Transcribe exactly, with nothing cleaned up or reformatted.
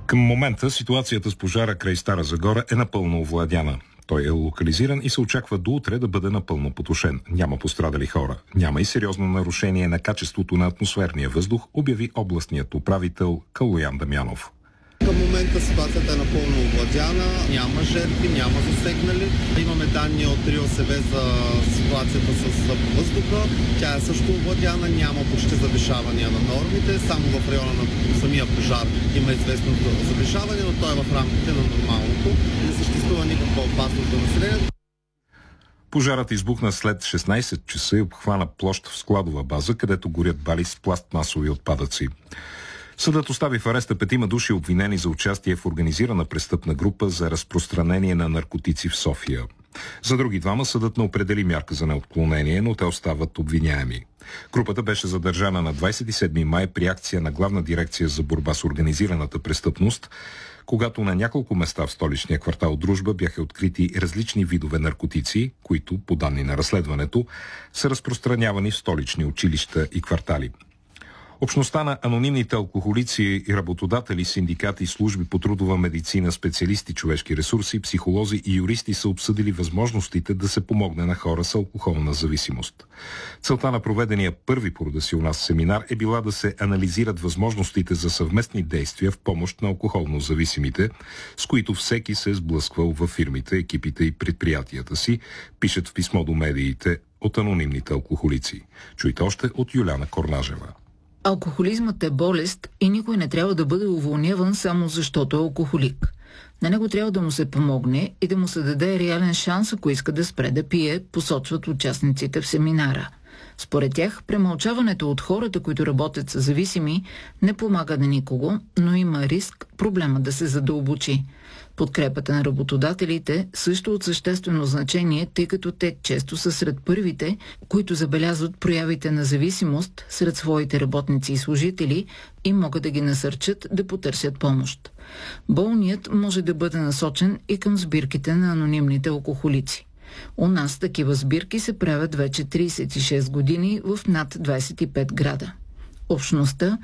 Към момента ситуацията с пожара край Стара Загора е напълно овладяна. Той е локализиран и се очаква до утре да бъде напълно потушен. Няма пострадали хора. Няма и сериозно нарушение на качеството на атмосферния въздух, обяви областният управител Калоян Дамянов. Към момента ситуацията е напълно овладяна, няма жертви, няма засегнали. Имаме данни от РИОСВ за ситуацията с въздуха. Тя е също овладяна, няма почти завишавания на нормите. Само в района на самия пожар има известно завишаване, но то е в рамките на нормалното. Не съществува никаква опасност за населението. Пожарът избухна след шестнайсет часа и обхвана площ в складова база, където горят бали с пластмасови отпадъци. Съдът остави в ареста петима души, обвинени за участие в организирана престъпна група за разпространение на наркотици в София. За други двама съдът не определи мярка за неотклонение, но те остават обвиняеми. Групата беше задържана на двайсет и седми май при акция на Главна дирекция за борба с организираната престъпност, когато на няколко места в столичния квартал Дружба бяха открити различни видове наркотици, които, по данни на разследването, са разпространявани в столични училища и квартали. Общността на анонимните алкохолици и работодатели, синдикати, служби по трудова медицина, специалисти, човешки ресурси, психолози и юристи са обсъдили възможностите да се помогне на хора с алкохолна зависимост. Целта на проведения първи по рода си у нас семинар е била да се анализират възможностите за съвместни действия в помощ на алкохолно зависимите, с които всеки се е сблъсквал във фирмите, екипите и предприятията си, пишат в писмо до медиите от анонимните алкохолици. Чуйте още от Юляна Корнажева. Алкохолизмът е болест и никой не трябва да бъде уволняван само защото е алкохолик. На него трябва да му се помогне и да му се даде реален шанс, ако иска да спре да пие, посочват участниците в семинара. Според тях, премълчаването от хората, които работят с зависими, не помага на никого, но има риск проблема да се задълбочи. Подкрепата на работодателите също от съществено значение, тъй като те често са сред първите, които забелязват проявите на зависимост сред своите работници и служители и могат да ги насърчат да потърсят помощ. Болният може да бъде насочен и към сбирките на анонимните алкохолици. У нас такива сбирки се правят вече трийсет и шест години в над двайсет и пет града. Общността